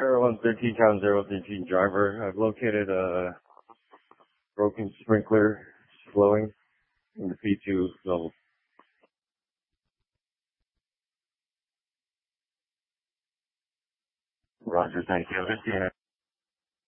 Sierra 113 Town 013 driver. I've located a broken sprinkler flowing in the P2 level. Roger, thank you.